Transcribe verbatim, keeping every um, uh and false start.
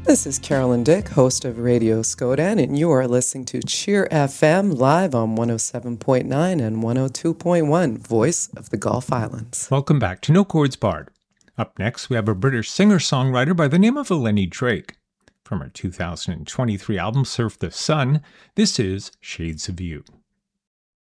This is Carolyn Dick, host of Radio Skodan, and you are listening to Cheer F M live on one oh seven point nine and one oh two point one, Voice of the Gulf Islands. Welcome back to No Chords Barred. Up next, we have a British singer-songwriter by the name of Eleni Drake. From her two thousand twenty-three album Surf the Sun, this is Shades of You.